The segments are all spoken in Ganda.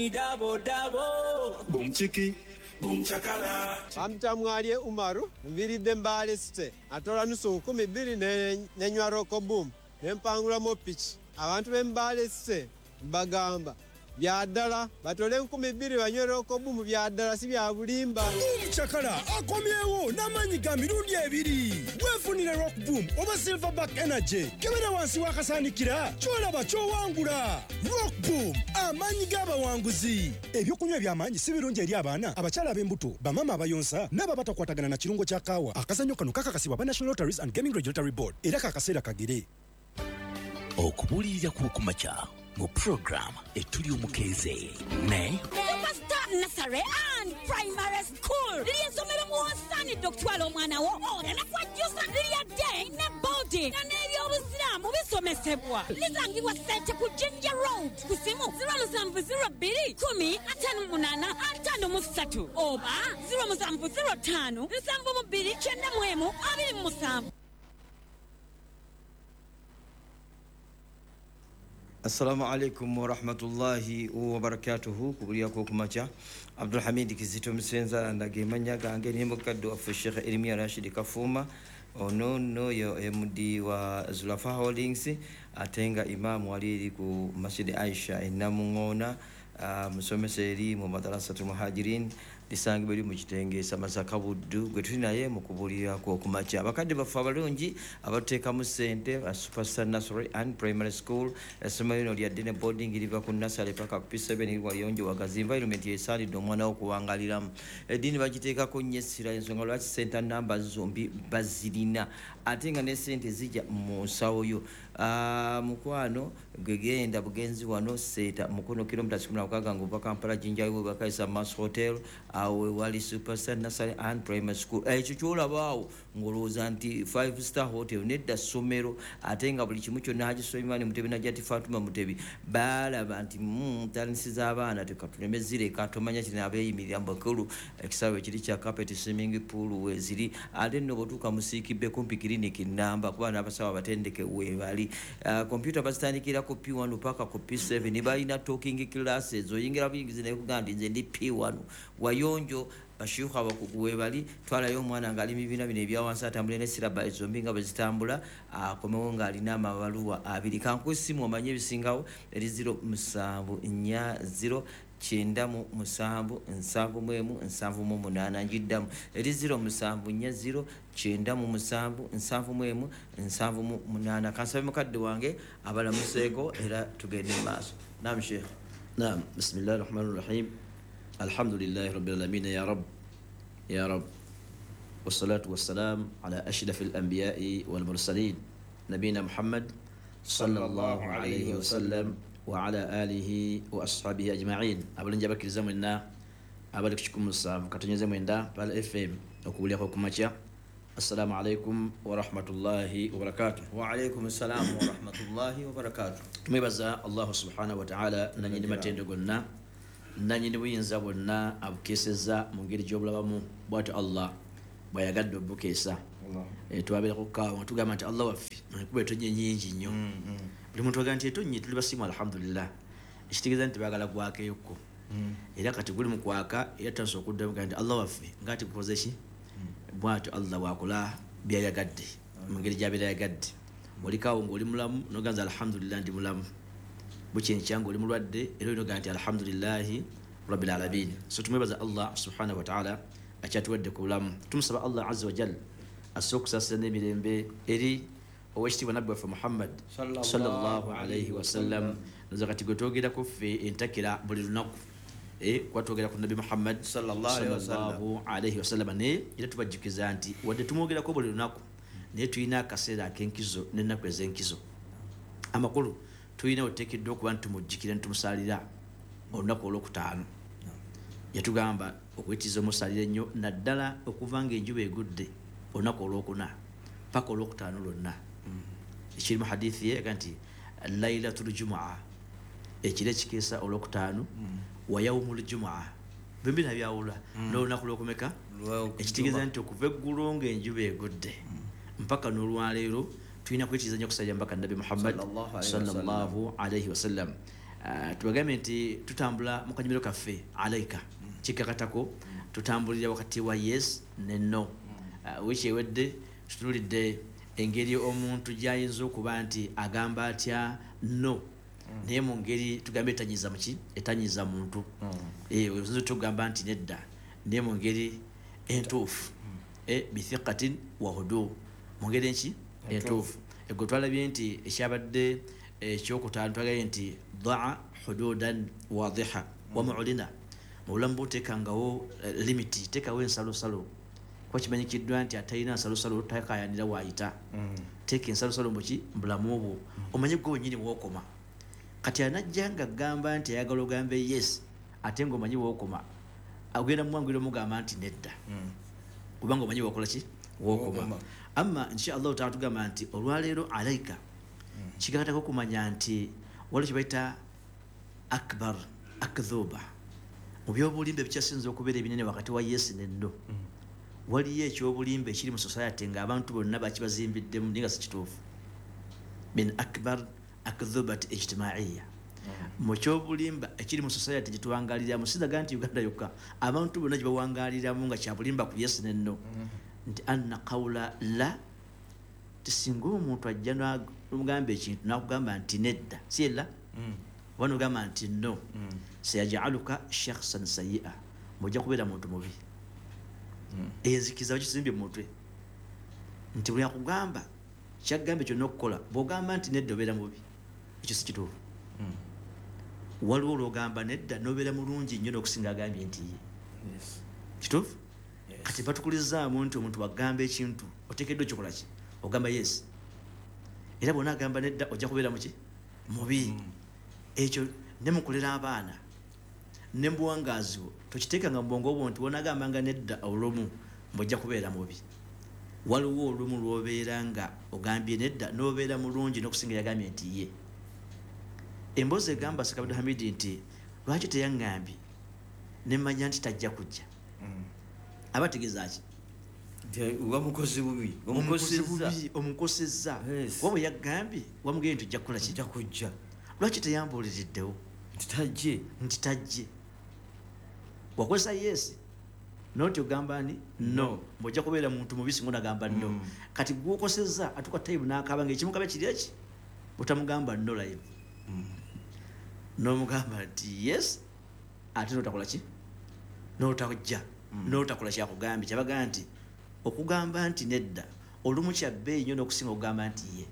Dabo dabo boom chiki boom chakala Amtamwalie Umaru mviride mbale site atola nusu 12 nenywa roko boom nempangula mo pitch abantu bembale site bagamba byadala batole 12 banywera roko boom byadala si bya bulimba boom chakala akomyewo namanyi ga mirundi ebiri wefunire rock boom oba silverback energy kebera wansi wakasanikira kyolaba kyowangula rock boom amanyi g'abawanguzi ebyokunywa by'amaanyi si birungi eri abaana abakyala ab'embuto bamama abayonsa n'abo batakwatagana na kirungo kya kaawa akazannyo kano kakakasibwa ba National Lotteries and Gaming Regulatory Board era kakaseera kagere okubulirira kumakya mu program etuli omukeeze ne Superstar Nursery and Primary School liyesomero muwasani dokutwala omwana wo oleme kwajjusa lya day ne body na n'ebyobusiramu bisomesebwa lisangibwa sente ku Ginger Road ku simu 0702 10 58 oba 0705 72 27. Assalamu alaikum wa rahmatullahi wa barakatuhu kubulia kwa kumacha Abdul Hamid Kizito Msenza ndagemanya gange ni mukaddu wa Sheikh Elimia Rashid Kafuma ono yo MD wa Zulafa Holdings atenga imamu aliri ku Masjid Aisha enamungona musomeseri mu madrasatul muhajirin lisangi bali mu kitenge samasaka buddu gwe tulinaye mu kubulira kwa kumacha abakadde bafa abalungi abateka mu sente Superstar Nursery and Primary School esomero lya Dene boarding liva ku nursery paka ku P7 ilwa yonjo wagazi environment yesali do mwana okuwangalira edini bagiteka ko nyesira ensonga lwa center number zombi bazilina atenga ne sente zijja mu sawoyo mukwano gegenda bugenzi wano seta mukono kilomita 16 ngo paka Kampala Jinjayo bakaisa Mass Hotel awe wali Superstar Nursery and Primary School ekyo kyolabaawo ngoloza nti 5-star hotel nedda somero atenga buli kimu kyonna hagisomimani Mutebi Najati Fatuma Mutebi balaba nti talinsiza abaana tekatulemezire katomanya kina abeyimirira mbakulu ekisawe kiri kya carpet swimming pool weziri ate nno botuka musiikibbe kumpi clinic namba kuba n'abasawo batendeke webali computer bazitandikira ku P1 paka ku P7 balina talking classes oyingira buyingizi ne kugandi nze ndi P1 wayonjo bashuka abakuguwe bali twalayo omwana ngali mibina bine ebyawansi atambule ne siraba ezombi nga bazitambula akomewo nga alina amabaluwa abiri kankusimu omanye ebisingawo eri 0740 chendamu musambu nsanvu mwemu nsanvu mu munana njiddamu eri 0740 chendamu musambu nsanvu mwemu nsanvu mu munana kansabe mukadde wange abalamuseeko era tugende maaso naam sheikh naam bismillahir rahmanir rahim alhamdulillahi rabbil alamin ya rab wassalatu wassalam ala ashrafil anbiya'i wal mursalin nabiyina muhammad sallallahu alayhi wa sallam wa ala alihi wa ashabihi ajma'in abalinja bakiriza mwenna abali kuchikumusa katonyeze mwenda pala FM okubulia kwa kumacha assalamu alaikum wa rahmatullahi wa barakatuh wa alaikum assalam wa rahmatullahi wa barakatuh tumebaza Allah subhanahu wa ta'ala nanyini matendo gonna nanyini buyinza bonna abukeseza mu ngeri gy'obulabamu bw'ati Allah bwayagadde obukesa twabera kukawa tugamba nti Allah waffe kuba etonye nyingi nnyo buli muntu agamba nti etonye tuli basimu alhamdulillah ekitegeeza nti baagala gwakeyokko era kati guli mu kwaka era tansobola okuddamu nti Allah waffe nga tikukoze ki bw'ati Allah bwakola byayagadde mu ngeri gy'abeera yagadde olikawo ng'oli mulamu noganza alhamdulillah ndi mulamu bukyenkya ng'oli mulwadde era olinoga nti alhamdulillahi rabbil alamin so tumwebaza Allah subhanahu wa ta'ala akyatuwadde ku bulamu tumusaba Allah azza wa jalla asokusasa n'emirembe eri owekitiibwa nabbi waffe Muhammad sallallahu alayhi wa sallam nazo kati gwe twogerako ffe entakira buli lunaku kuba twogera ku nabbi Muhammad sallallahu alayhi wa sallam naye era tubajjukiza nti wadde tumwogerako buli lunaku naye tulina akaseera ak'enkizo n'ennaku ez'enkizo amakulu tulina oteekeddwa okuba ntumujjikira nitumusaalira olunaku olwokutaano yatugamba okwetiza omusalire ennyo naddala okuva ng'enjuba egudde olunaku olwokuna paka olwokutaano lwonna ekiri mu hadithi ye nti lailatul jumaa ekiro ekikeesa olwokutaano wa yaumul jumaa bimbi nabyawula n'olunaku lwokumeka ekitegeeza nti okuva eggulo ng'enjuba egudde mpaka n'olwaleero tulina kwetiza nnyo kusajja mpaka nabi Muhammad sallallahu alayhi wa sallam tubagambe nti tutambula mu kanyumiro kaffe alaika kikakatako tutambulira wakati wa yes ne no. Wiki ewedde tutuulidde engeri omuntu gyayinza okuba nti agamba atya no naye mu ngeri tugambe etanyiza muki etanyiza muntu oyinza tugamba nti nedda naye mu ngeri entuufu bithiqatin wa hudu mu ngeri enki entuufu. Ego twalabye nti ekyabadde ekyokutaano twagambye nti daa hududan wadiha wa mu'lina mu bulamu bwoteekangawo limiti teekawo ensalosalo kuba kimanyikiddwa nti atalina nsalosalo takayanira waayita teeka ensalosalo muki mbulamu obwo omanye gwe wenyini wookoma. Kati anajja nga gamba nti ayagala ogambe yes ate ngaomanyi wookoma agenda mumwangwira omugamba nti nedda kubanga omanyi wokola ki wookoma. Amma inshallah taala tugamba nti olwaleero alaika kigatako okumanya nti waliwo kyebayita akbar akdhuba mu byobulimbe bikyasinza okubeera ebinene wakati wa yes ne no. Waliyo ekyobulimbe ekiri mu society ng'abantu bonna bakibazimbiddemu naye nga si kituufu. Min akbar akdhubat ijtimaiya mu kyobulimba ekiri mu society gyetuwangaliramu sidaga nti Uganda yokka abantu bonna gyebawangaliramu nga kyabulimba ku yes ne no nti anna qawla la tisinga omuntu ajja n'omugamba ekintu nakugamba nti nedda si la oba nogamba nti no sayajaluka shakhsan sayia mujja kubeera muntu mubi. Enzikiza bakisimbye mu mutwe nti buli akugamba kyagamba kyonna okukola bw'ogamba nti nedda obeera mubi ekyo si kituufu. Waliwo olwogamba nedda n'obeera mulungi nnyo n'okusinga agambye nti ye kituufu. Kati batukulizaamu nti omuntu wagamba ekintu oteekeddwa okikola ki ogamba yes era bwona agamba nedda ojja kubeera muki mubi. Ekyo ne mukolera abaana ne mubuwangaazi bwo tokiteekanga mu bwongo bwo nti wonagambanga nedda olumu mbojja kubeera mubi. Waliwo olumu lw'obeera nga ogambye nedda n'obeera mulungi n'okusinga yagambye nti ye. Emboozi egamba Seka Abdulhamidi nti lwaki teyaŋŋambye ne mmanya nti tajja kujja aba ategeeza ki wamukozi bubi omukosezza wabwe yaggambye wamugambye nti ojja kukola ki kijja kujja lwaki teyambuuliriddewo nti tajje wakozesa yes noti ogamba ni no mbojja kubeera muntu mubi singa onagamba no. Kati gwokosezza atuka tayibu n'akaaba ng'ekimukaba kiri eki otamugamba no live n'omugamba nti yes ate notakola ki notajja notakola kyakugambye kyabagamba nti okugamba nti nedda olumu kyabbeeyi nnyo n'okusinga okugamba nti ye.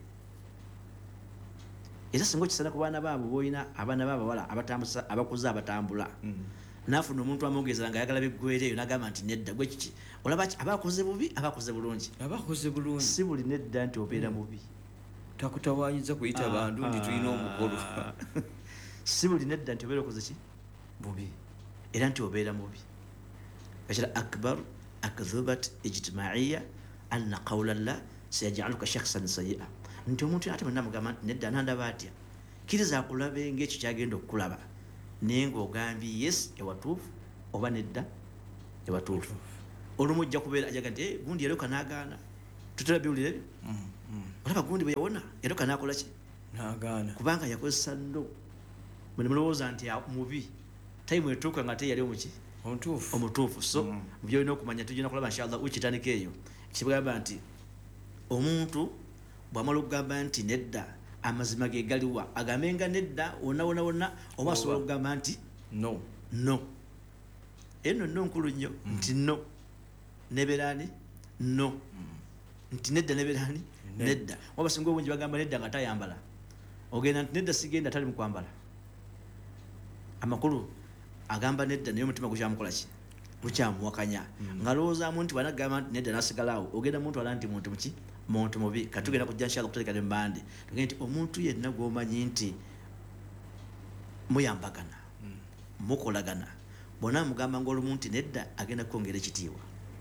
Era singa okisana ku baana baabo boolina abaana baabawala abakuze abatambula naafuna omuntu amwogeza nga ayagala beggweera eyo n'agamba nti nedda gwe kiki olaba ki abakoze bubi abakoze bulungi si buli nedda nti obeera mubi takutawaanyiza kuyita bantu nti tulina omukolo si buli nedda nti obeera okoze ki bubi era nti obeera mubi. Akira akbar akdhubat ijtimaiya anna qawla la sayajaluka shakhsan sayia nti omuntu ate bwenamugamba nti nedda nandaba atya kiriza akulabe ng'ekyo kyagenda okukulaba naye ng'ogambye yes ewatuufu oba nedda ewatuufu. Olumu ojja kubeera ajaga nti gundi yaroka n'agaana tutera biwulire olaba gundi bwe yawona yaroka n'akola ki n'agaana kubanga yakozesa no mwe mulowooza nti mubi tayimu etuuka nga te yali omuki omutuufu. So byolina okumanya tugenda kulaba inshallah ukitandika eyo kibagamba nti omuntu bw'amala okugamba nti nedda amazima ge galiwa agambenga nedda wonna oba asobola okugamba nti no eno no nkulu nnyo nti no neberani no nti nedda neberani nedda waba singa obungi bagamba nedda nga tayambala ogenda nti nedda sigenda tali mukwambala amakulu agamba nedda naye omutima gukyamukola ki gukyamuwakanya nga lowoozaamu nti wanagamba nti nedda nasigalawo ogenda muntu ala nti muntu muki muntu mubi. Katugenda kujja inshallah okutereka ne mbande tugende nti omuntu yenna gw'omanyi nti muyambagana mukolagana bonna mugamba ng'olumu nti nedda agenda kwongera ekitiibwa.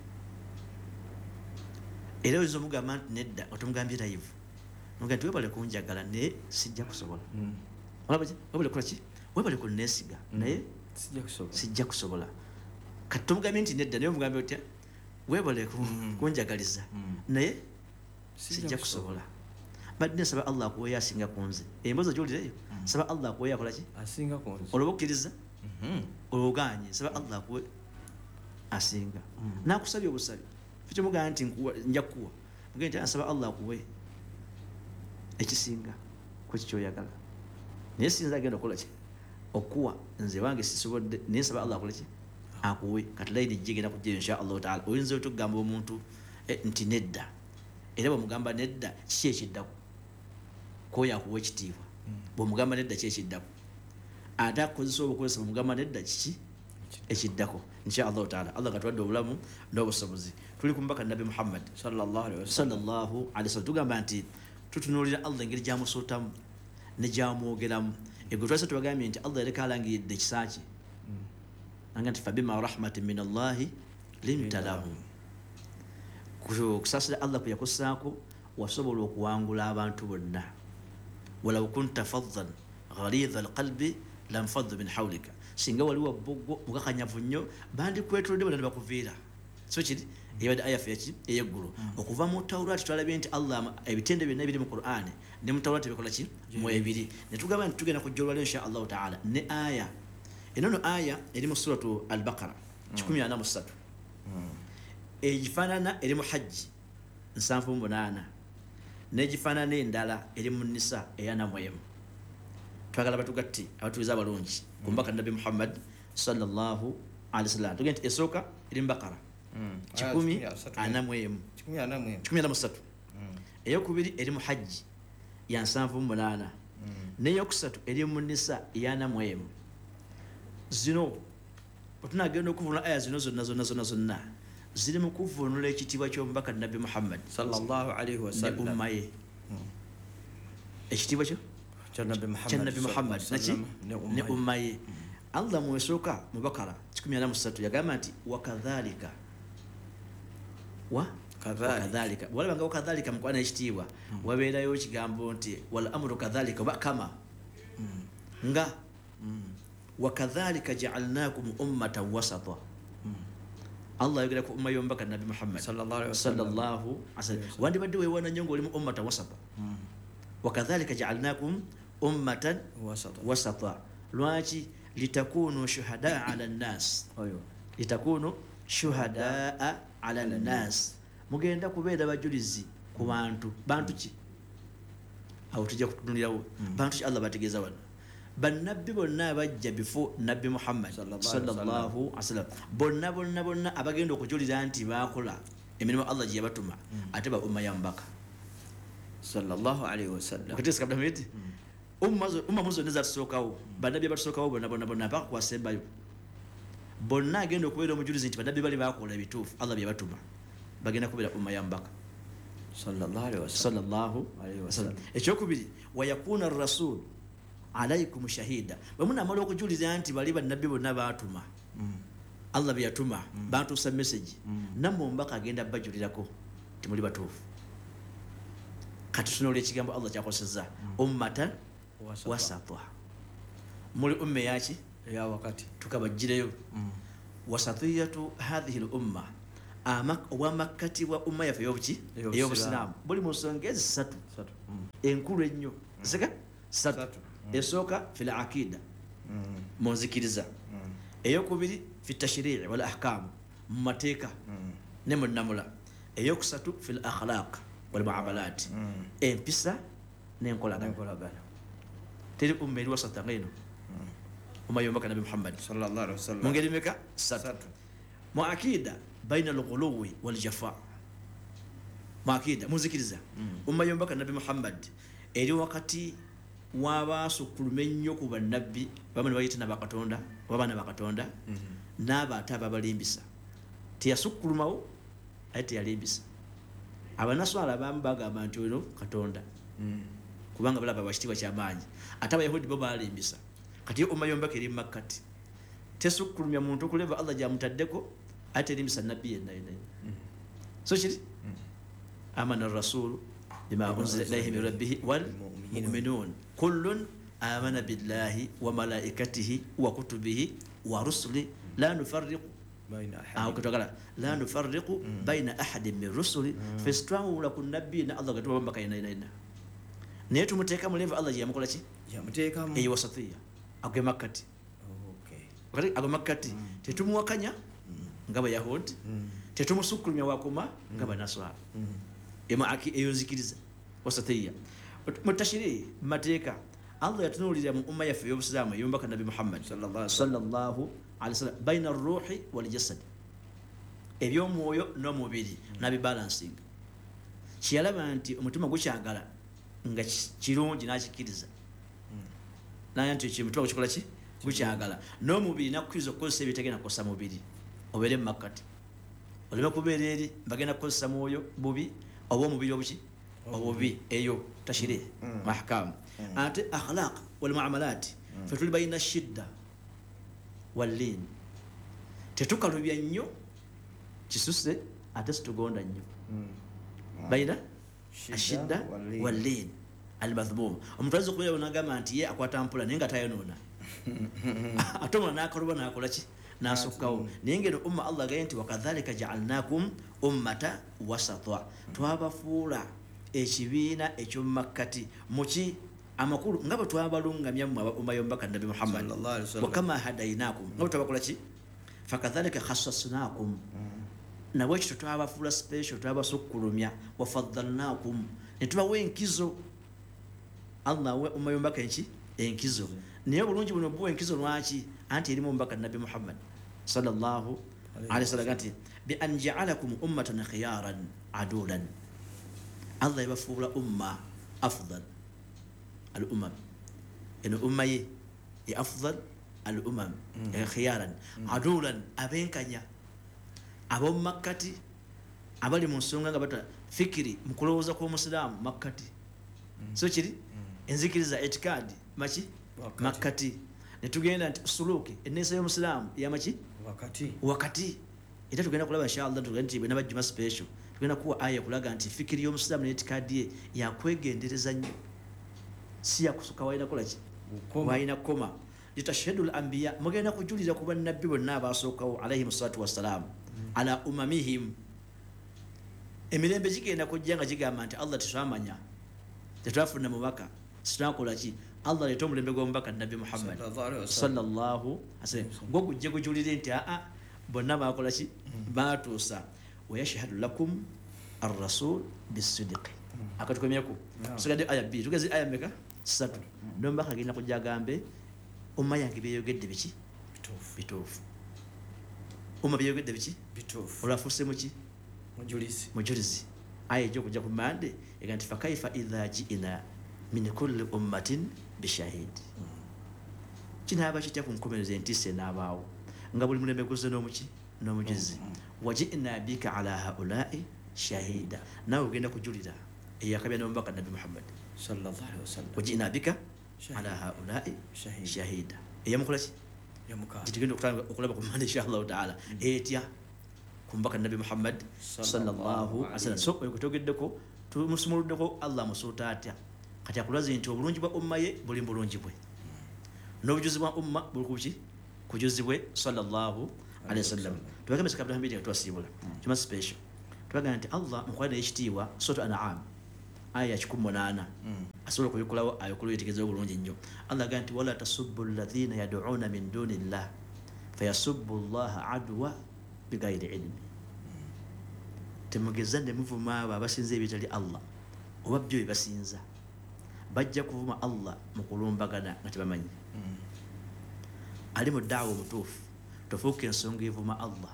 Era oyinza omugamba nti nedda otumugambye live noga nti webale kunjagala naye sijja kusobola webale kola ki webale kunneesiga naye sijja kusobola. Kati tomugambye nti nedda naye omugambye otya webale kunjagaliza naye sijja kusobola. badde nsaba Allah akuwe yasinga ku nze emboozi gyolireyo saba Allah akuwe yakola ki asinga ku nze olwoba okkiriza olwoganye saba Allah akuwe asinga nakusabye obusabi fikimugamba nti nja kukuwa mugende nti nsaba Allah akuwe ekisinga kweki kyoyagala naye sinza agenda okukola ki okuwa nze wange sisobodde naye nsaba Allah akole ki akuwe kati layini jigenda kujja insha Allah taala oyinza otugamba omuntu nti nedda era bwemugamba nedda kiki ekiddako koyo akuwa ekitiibwa bwemugamba nedda ki ekiddako ate akozesa obukozesa bwemugamba nedda kiki ekiddako insha Allah taala Allah katwadde obulamu n'obusobozi tuli ku mbaka nabi Muhammad sallallahu alaihi wasallam tugamba nti tutunuulira Allah engeri gyamusootamu ne gyamwogeramu egwe twasa tubagambye nti Allah yaleka alangiridde ekisa kye anga nti fabima rahmatin min Allahi linta lahum okusaasira Allah kwe yakussaako wasobola okuwangula abantu bonna walaw kunta faddan ghalidha alqalbi lamfaddu min hawlika singa waliwo boggo mukakanyavu nnyo bandikwetolodde bonna ne bakuviira so kiri eyabadde ayafu yaki eyeggulu okuva mu tawurati twalabye nti Allah ebitende byonna ebiri mu Qur'ani ne mu tawurati bikola ki mu ebiri ne tugamba nti tugenda kujjolwala insha Allah taala ne aya enono aya eri mu suratu al-Baqara 143 egifaanana eri mu hajji 78 n'egifaanana endala eri mu nisa eyanamwemu twagala batugatte abatuuliza abalungi ku mbaka nabi Muhammad sallallahu alaihi wasallam tugenda esooka eri mu Baqara 143 eyokubiri eri mu hajji ya 78 n'eyokusatu eri mu nisa eyanamwemu zino otunagenda okuvunula aya zino zonna ziri mu kuvunula ekitiibwa ky'omubaka nabi Muhammad sallallahu alaihi wasallam ne umma ye ekitiibwa kyo kya nabi Muhammad naki ne umma ye Allah mwesooka mu Bakara 143 yagamba nti wakadhalika walabanga wakadhalika mukwana ekitiibwa wabeerayo ekigambo nti wal amru kadhalika oba kama nga wakadhalika ja'alnakum ummatan wasata Allah yogera ku umma y'omubaka nabi Muhammad sallallahu alaihi wasallam wandibadde weewana nnyo ng'oli mu ummatan wasata wakadhalika ja'alnakum ummatan wasata lwaki litakunu shuhadaa ala nnas litakunu shuhadaa ala nnas mugenda kubeera bajulizi ku bantu ki awo tujja kutunulirawo bantu ki Allah bategeeza wano bannabbi bonna abajja before nabbi Muhammad sallallahu alaihi wasallam bonna abagenda okujulira nti bakola emirimu Allah gye yabatuma ate ba umma ya mbaka sallallahu alaihi wasallam okatesa kabla miti umma muzo neza tusookawo bannabbi abatusookawo bonna mpaka kwasembayo bonna agenda okubeera omujulizi nti bannabbi bali bakola ebituufu Allah bye yabatuma bagenda kubeera umma ya mbaka sallallahu alaihi wasallam ekyokubiri wayakuna ar-rasul alaikum shahida bwemunamala okujuliza nti bali bannabbi bonna baatuma Allah bye yatuma batuusa message nammwe omubaka agenda bajulirako timuli batuufu kati tunoolya ekigambo Allah kyakozesezza ummatan wasata muli umme yaki eya wakati tukabajjireyo wasatiyatu hadhihi al-umma owamakkati wa umma yaffe ey'obusiraamu buli mu nsonga ezi 3 enkulu ennyo zika 3 esooka fil aqida mu nzikiriza eyokubiri fi tashri'i wal ahkam mu mateeka ne mu nnamula eyokusatu fil akhlaq wal muamalat empisa n'enkolagana teri umma eri wasata ng'eno umma y'omubaka nabi Muhammad sallallahu alaihi wasallam mu ngeri meka 3 mu aqida baina al-ghuluwi wal jafa mu aqida mu nzikiriza umma y'omubaka nabi Muhammad eri wakati wabasukkuluma ennyo ku bannabbi bamwe ne bayita nabakatonda oba baana bakatonda n'abaate ababalimbisa teyasukkulumawo aye teyalimbisa abanaswala abamu bagamba nti ono katonda kubanga balaba bakitiibwa kyamaanyi ate abayahudi bo balimbisa kati yo umma y'omubaka eri mumakkati tesukkulumya muntu okuleva Allah gyamutaddeko aye terimbisa nabbi yenna so kiri amana ar-rasulu bima unzila ilayhi min rabbihi wal mu'minun kullun amana billahi wa malaikatihi wa kutubihi wa rusuli la nufarriqu la nufarriqu baina ahadin min rusuli fastawla kun nabiyina Allah gatwa mbaka ina naye tumuteeka mu level Allah gye yamukola ki yamuteekamu eyo wasatiya agwe makkati kati agwe makkati tetumuwakanya nga bayahudi tetumusukkulumya wakuma nga banaswara eyo nzikiriza wasatiya mutashiri mateeka Allah yatunuulira mu umma yaffe ey'obusiraamu ey'omubaka nabi Muhammad sallallahu alaihi wasallam baina ruuhi wal jasad ebyomwoyo n'omubiri nabibalancing kiyalaba nti omutima gukyagala nga kirungi nakikiriza naye nti omutima gukikola ki gukyagala n'omubiri nakukkiriza okukozesa ebitagenda kukozesa mubiri obeere mu makkati oleme kubeera eri bagenda kukozesa mwoyo bubi oba omubiri obuki obubi eyo tashiri mahkamu ate akhlaq wal muamalat fetuli bayina shidda wallin tetukalubya nnyo kisuse ate situgonda nnyo bayina ashidda wallin almadhmum omuntu ayinza okubeera onagamba nti ye akwata mpula naye nga tayonoona ate omwana nakaluba nakola ki nasukkawo naye ngeno umma Allah gaye nti wakadhalika jaalnakum ummata wasata twabafuula ekibiina ekyomumakkati muki amakulu nga bwe twabalungamya umma y'omubaka nabi Muhammad wakama hadainakum nga bwe twabakola ki fakadhalika khassasnakum nabwe ekyo twabafuula special twabasukkulumya wafaddalnakum ne tubawa enkizo Allah we umma y'omubaka enkizo naye obulungi buno buwa enkizo lwaki anti erimu omubaka nabi Muhammad sallallahu alaihi wasallam ati bi an ja'alakum ummatan khiyaran adulan Allah yabafuula umma afdal al umam eno umma ye afdal al umam khiyaran adulan abenkanya ab'omu makkati abali mu nsonga nga bata fikiri mu kulowooza kw'omusiraamu makkati so kiri enzikiriza etikadi maki makkati netugenda nti suluki enneesa y'omusiraamu yamaki wakati era tugenda kulaba inshallah tugenda nti bwe nabajjuma special tugenda kuwa aya kulaga nti fikiri y'omusiraamu n'etikadi ye yakwegendereza nnyo si yakusuka walina kola ki walina koma litashhadu al anbiya mugenda kujulira ku bannabbi bonna abasookawo alayhim salatu wassalam ala umamihim emirembe gigenda kujja nga gigamba nti Allah tetwamanya tetwafuna mubaka sitwakola ki Allah leeta omulembe gw'omubaka nabi Muhammad sallallahu alaihi wasallam gwo gujje gujulire nti bonna bakola ki batuusa wayashhadu lakum ar-rasul bis-sidqi akatukomyeku tusigadde aya 2 tugeze aya meka 3 nomubaka agenda kujja agambe umma yange byeyogedde biki bituufu umma byeyogedde biki bituufu olwafuse muki mujulizi aya ejja okujja ku mande ega nti fakaifa idha ji'ina min kulli ummatin bishahid kinaaba kitya ku nkomerero entiisa enaabaawo nga buli mulembe guzze n'omujulizi waji'na bika ala haulai shahida nawe ogenda kujulira eyakabya n'omubaka nabi Muhammad sallallahu alaihi wasallam waji'na bika ala haulai shahida eyamukola ki tugenda okulaba ku mande inshallah taala etya ku mubaka nabi Muhammad sallallahu alaihi wasallam so oyo kutogeddeko tumusumuluddeko Allah musuuta atya kati akulaze nti obulungi bwa umma ye buli bulungi bwe n'obujuzi bwa umma buli kuki kujuzi bwe sallallahu alaihi wasallam tubagambye kabla hamidi twasibula kima special tubaga nti Allah mukwana ekitiibwa sura an'am aya 18 asobola kuyikulawo ayokulu yetegeeza obulungi nnyo Allah agamba nti wala tasubbu alladhina yad'una min dunillah fayasubbu Allah adwa bighairi ilmi temugeza ne muvuma abo abasinza ebitali Allah oba byo basinza bajja kuvuma Allah mu kulumbagana nga tebamanyi ali mu daawa omutuufu tofuuka ensonga evuma Allah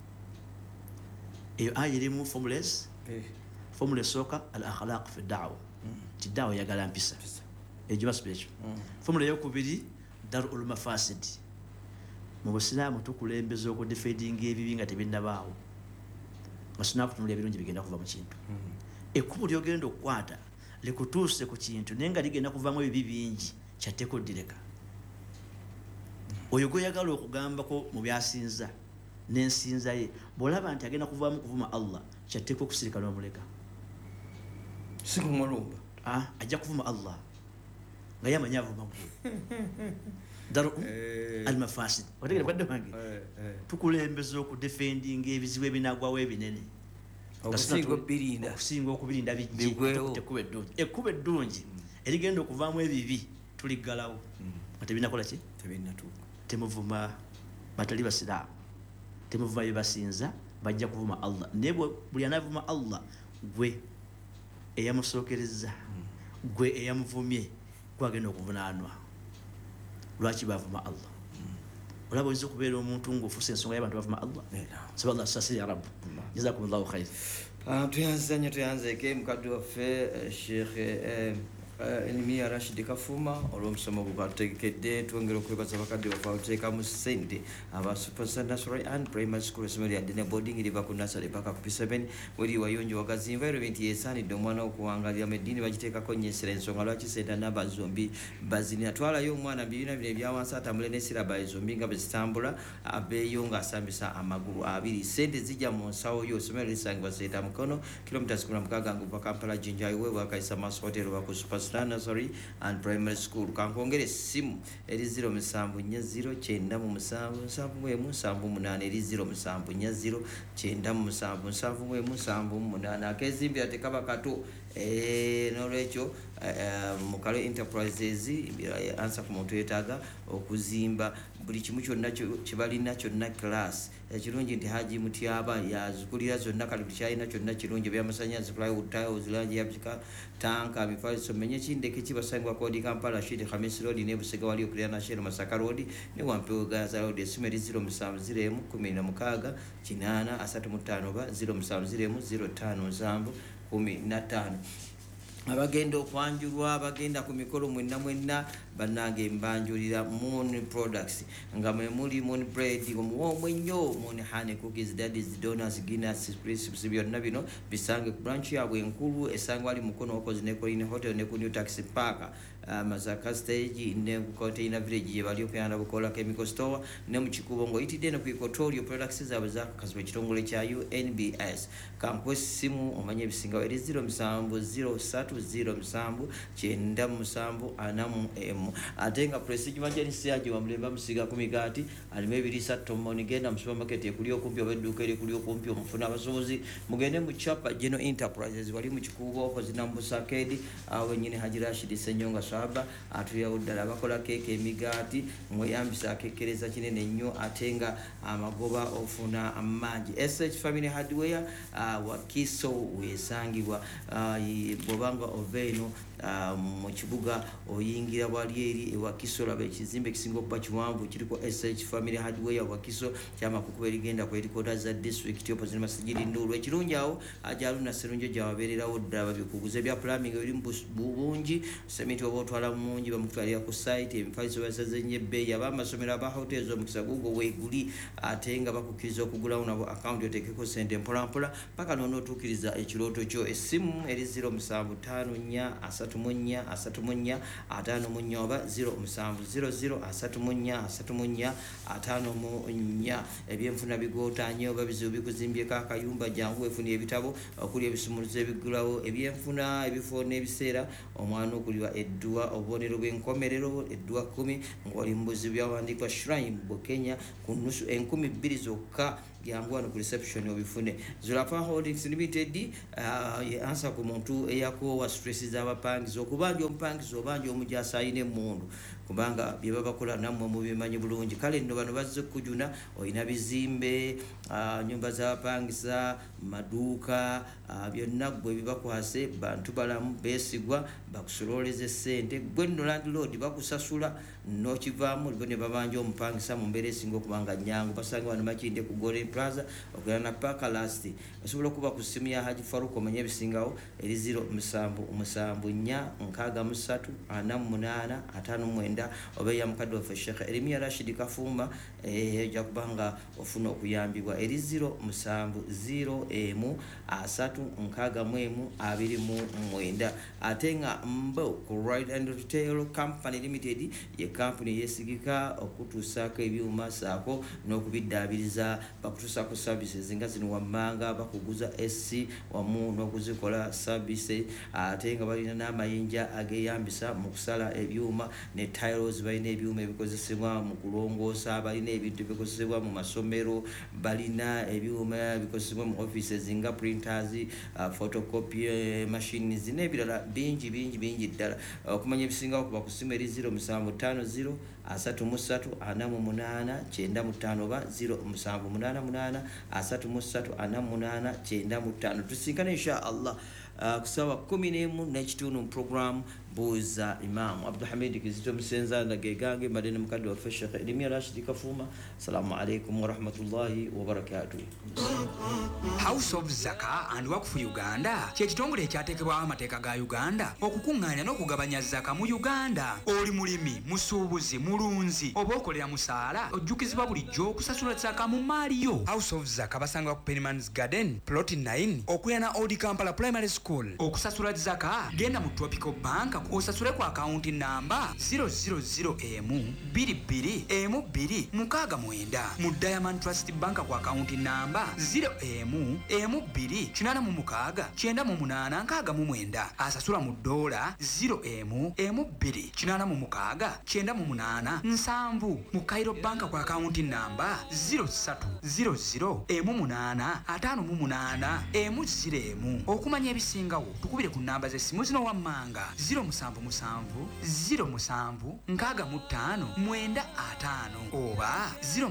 eyo aya erimu formulas formula esooka al akhlaq fi daawa ti daawa yagala mpisa ejuma special formula eyokubiri darul mafasid mu busiraamu tukulembeza okudefendinga ebibi nga tebinnabaawo nga sinakutunula ebirungi bigenda kuva mu kintu ekkubo lyogenda okukwata likutuuse ku kintu naye nga ligenda kuvamu ebibi bingi kyatteko direka oyo gweyagala okugambako mu byasinza n'ensinza ye bw'olaba nti agenda kuvaamu kuvuma Allah kyatteko okusirika n'omuleka si kumulumba ajja kuvuma Allah nga yamanya avuma gwe daru almafasid otegere badde wange tukulembeza okudefendinga ebizibu ebinagwawo ebinene okusinga okubirinda bijje ekkuba eddungi erigenda okuvaamu ebibi tuliggalawo nga tebinakola ki temuvuma batali basiraamu temuvuma byebasinza bajja kuvuma Allah naye buli anavuma Allah gwe eyamusookereza gwe eyamuvumye gwagenda okuvunaanwa lwaki bavuma Allah olaba oyinza okubeera omuntu ng'ofuusa ensonga y'abantu bavuma Allah saba Allah sasiri ya rabbu jazakumullahu khair tuyanzeeko mukadde waffe Sheikh Elimia Rashid Kafuma olw'omusomo gwatutegekedde twongera okwebaza bakadde baffe abateekamu ssente aba Superstar Nursery and Primary School essomero lya Dene Boarding liva ku nursery paka ku P7 weri wayonjo wagazi environment yesaanidde omwana okuwangalira mu eddiini bagiteekako nnyesera ensonga lwaki senta namba zombi bazini atwalayo omwana mu bibiina bino ebyawansi atambule n'esiraba zombi nga bwe zitambula abeeyo ng'asambisa amagulu abiri sente zijja mu nsawo yo essomero lisangibwa Seeta Mukono kilomita 16 nguva Kampala Jinjayo we bwakayisa Mass Hotel oba ku Superstar Nursery and Primary School kankongere essimu eri 0740977778 eri 0740977778 akezimbira tekaba kato n'olwekyo Mukalo Enterprises ansa ku muntu yeetaaga okuzimba buli kimu kyonna kibalina kyonna class ekirungi nti Haji Mutyaba yazikulira zonna kale kyalina kyonna kirungi byamasanyazi plywood tiles langi yabika tanka bifaliso menye kindeke kibasangwa kodi Kampala Shidi Khamis Road ne Busega wali okulira National Masaka Road ne Wampewo Gaza Road esimeri 0701 8 35 ba 0701 05 abagenda okwanjulwa abagenda ku mikolo mwenna bannange mbanjulira Moon Products nga mwe muli Moon Bread omuwoomu ennyo Moon Honey Cookies Daddy's Donuts Guinness Crisps byonna bino bisange ku branch yaabwe enkulu esangwa ali Mukono Okozi ne Colline Hotel ne ku New Taxi Park Mazaka Stage ne Container Village ye bali okuyanda bukola chemical store ne mu Kikubo ng'oyitidde ne ku Equatorial Products zaabwe zakakasibwa ekitongole kya UNBS kankwesimu omanye ebisingawo eri 07030797 ate nga Prestige Magenisi yaje bamulemba musiga ku migaati alimu ebirisa tomoni genda mu supermarket ekuli okumpi oba edduuka erikuli okumpi omufuna abasobozi mugende mu Chapa General Enterprises wali mu Kikubo Okozi Nambusa Kedi awo nyine Haji Rashid Senyonga Saba atuyawo ddala bakola keeke emigaati mweyambisa akekereza kinene nnyo ate nga amagoba ofuna amangi SH Family Hardware Wakiso wesangibwa bobanga oveeno mu kibuga oyingira wali eri Wakiso laba ekizimbe kisinga okuba kiwanvu kiriko SH Family Hardware Wakiso kyamakukuba erigenda ku headquarter za district opposite Masjidi Ndulu ekirungi awo ajaluna serunjo gyawabeererawo ddala babikuguze bya plumbing ebiri mu bungi sementi oba otwala mungi bamutwalira ku site ebifaliso basaze nnyo ebbeeyi ab'amasomero aba hotels omukisa gugwo weeguli ate nga bakukkiriza okugulawo nabo account oteekeko sente mpolampola paka n'onootuukiriza ekirooto kyo essimu eri 07543434 oba 07003434 ebyenfuna bigootaanye oba bizibu bikuzimbyeko akayumba jangu weefuna ebitabo okuli ebisumuluzo ebigulawo ebyenfuna ebifo n'ebiseera omwana okulibwa eddwa obubonero bw'enkomerero eddwa 10 ng'oli mu buzibu byawandiikwa Shrine mu Kenya ku nnusu 2,000 zokka yangu wano ku reception obifune Zulafa Holdings Limited ansa ku muntu eyakoowa stress z'abapangizi okubanja omupangizi obanja omujasa ayina emmundu kubanga bye babakola nammwe mubimanyi bulungi kale nno bano bazze kujuna olina bizimbe nyumba z'abapangisa maduuka byonna gwe bibakwase bantu balamu beesigwa bakusololeze ssente gwe nno landlord bakusasula n'okivaamu ne babanja omupangisa mu mbeera esinga okubanga nnyangu basanga bano makinde ku Golden Plaza okulana na Parker Last osobola okuba ku ssimu ya Haji Faruk omanye ebisingawo eri 0774434859 oba ya mukadde waffe Sheikh Elimia Rashid Kafuma ejja kubanga ofuna okuyambibwa eri 07036129 ate nga mbo ku Ride and Retail Company Limited ye company yesigika okutuusaako ebyuma saako n'okubiddaabiriza bakutuusaako services nga zino wammanga bakuguza SC wamu n'okuzikola service ate nga balina n'amayinja ageyambisa mu kusala ebyuma ne Kairos balina ebyuma ebikozesebwa mu kulongoosa, balina ebintu ebikozesebwa mu masomero, balina ebyuma bikozesebwa mu offices nga printers, photocopy machines n'ebirala bingi ddala. Okumanya ebisingawo kuba ku ssimu eri 0750 33 48 95 oba 0788 33 48 95. Tusinkane insha Allah kusawa 11 n'ekitundu mu program Buuza Imam Abdulhamid Kizito Musenza ndagegange madene mukadde wa Sheikh Elimia Rashid Kafuma. Assalamu alaikum wa rahmatullahi wa barakatuh. House of Zaka and Waqf Uganda kye kitongole ekyateekebwaho amateeka ga Uganda okukuŋŋaanya n'okugabanya zaka mu Uganda. Oli mulimi, musuubuzi, mulunzi oba okolera musaala ojjukizibwa bulijjo okusasula zaka mu maali yo. House of Zaka basangibwa ku Pennyman's Garden Plot 9 okulira Old Kampala Primary School. Okusasula zaka genda mu Tropical Bank osasule ku akaunti namba 000M22M269 mu Diamond Trust Bank ku akaunti namba 0M2969869 asasula mu dola 0M29698 mu Cairo Bank ku akaunti namba 03085858M0. Okumanya ebisingawo tukubire ku namba z'essimu zino wammanga 070766595 oba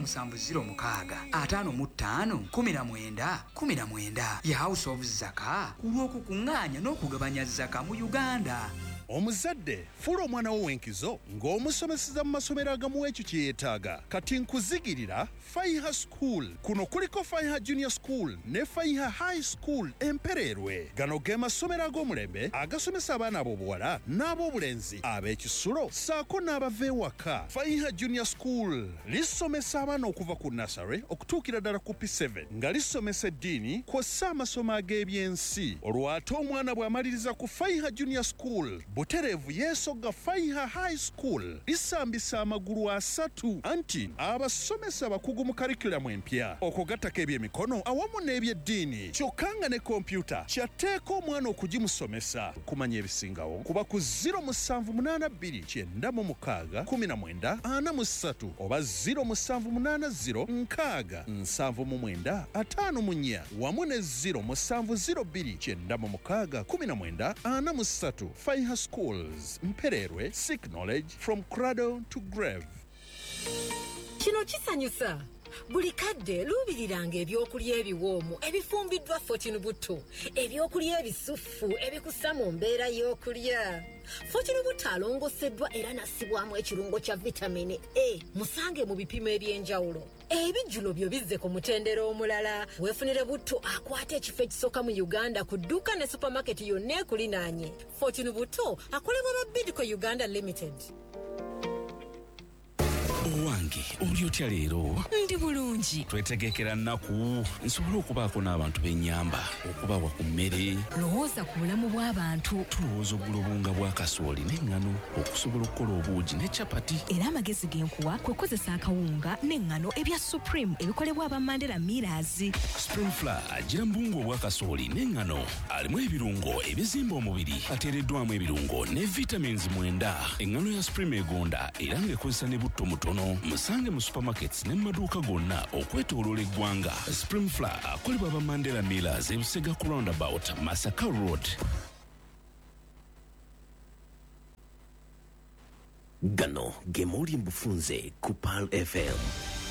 07065591919 ya House of Zaka kulw'okukuŋŋaanya n'okugabanya zaka mu Uganda. Omuzadde fuula omwana wo w'enkizo ng'omusomeseza mu masomero agamuwa ekyo kye yeetaaga. Kati nkuzigirira Faiha School. Kuno kuliko Faiha Junior School ne Faiha High School Empererwe. Gano ge masomero ag'omulembe agasomesa abaana ab'obuwala n'ab'obulenzi ab'ekisulo saako n'abava ewaka. Faiha Junior School lisomesa abaana okuva ku nursery okutuukira ddala ku P7 nga lisomesa eddiini kw'ossa amasomo ag'ebyensi. Olwo ate omwana bw'amaliriza ku Faiha Junior School butereevu yeesogga Faiha High School lisambisa amagulu asatu anti abasomesa bakugu mu curriculum empya okugattako ebyemikono awamu n'ebyeddiini kyokka nga ne kompyuta kyatteeka omwana okugimusomesa. Kumanya ebisingawo kuba ku 0782961943 oba 0780967954 wamu ne 0702961943. Faiha Schools, Mpererwe, seek knowledge from cradle to grave. Kino kisanyusa. Buli kadde luubiriranga ebyokulya ebiwoomu ebifumbiddwa Fortune Buto, ebyokulya ebisufu ebikussa mu mbeera y'okulya. Fortune Buto alongoseddwa era nassibwamu ekirungo kya vitamini A. Musange mu bipimo eby'enjawulo. Ebijjulo byo bizze ku mutendera omulala. Weefunire Buto akwata ekifo ekisooka mu Uganda ku dduuka ne supermarket yonna ekulinaanye. Fortune Buto akolebwa ba Bidco Uganda Limited. Owange oli otya leero? Ndi bulungi. Twetegekera nnaku nsobole okubaako n'abantu b'ennyamba okubawa ku mmere. Lowooza ku bulamu bw'abantu. Tulowooza ogula obunga bwa kasooli n'eŋŋano okusobola okukola obuugi ne capati. Era amagezi genkuwa kwe kukozesa akawunga n'eŋŋano ebya Supreme ebikolebwa aba Mandela Millers. Spring Flour agira mbungu obwa kasooli n'eŋŋano alimu ebirungo ebizimba omubiri ateereddwamu ebirungo ne vitamins 9. Eŋŋano ya Supreme egonda era ng'ekozesa ne butto mutono. Musange mu supermarkets ne maduuka gonna okwetooloola eggwanga. Spring Flour akolebwa aba Mandela Millers ebusega ku roundabout Masaka Road. Gano ge muli mbufunze ku Pal FM.